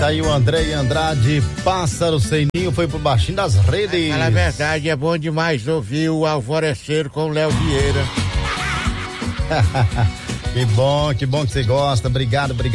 Tá aí o André Andrade, Pássaro Sem Ninho, foi pro baixinho das redes. Na verdade, é bom demais ouvir o Alvorecer com o Léo Vieira. Que bom que você gosta. Obrigado.